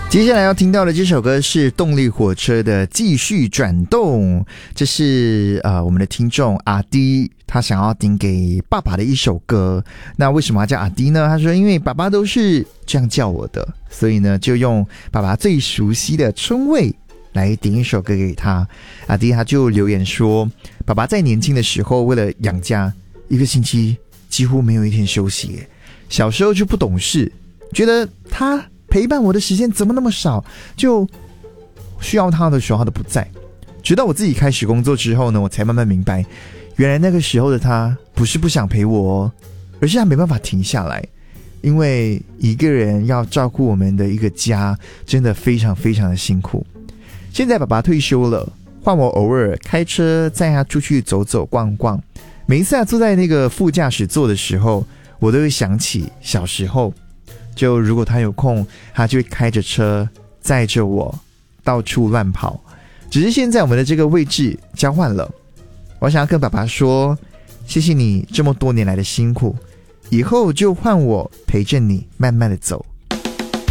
接下来要听到的这首歌是动力火车的《继续转动》，这是我们的听众阿迪他想要点给爸爸的一首歌。那为什么要叫阿迪呢？他说因为爸爸都是这样叫我的，所以呢就用爸爸最熟悉的称谓来点一首歌给他。阿迪他就留言说，爸爸在年轻的时候为了养家，一个星期几乎没有一天休息耶。小时候就不懂事，觉得他陪伴我的时间怎么那么少，就需要他的时候他都不在。直到我自己开始工作之后呢，我才慢慢明白，原来那个时候的他不是不想陪我而是他没办法停下来。因为一个人要照顾我们的一个家，真的非常非常的辛苦。现在爸爸退休了，换我偶尔开车载他出去走走逛逛。每一次坐在那个副驾驶座的时候，我都会想起小时候，就如果他有空，他就会开着车载着我到处乱跑。只是现在我们的这个位置交换了，我想要跟爸爸说，谢谢你这么多年来的辛苦，以后就换我陪着你慢慢的走。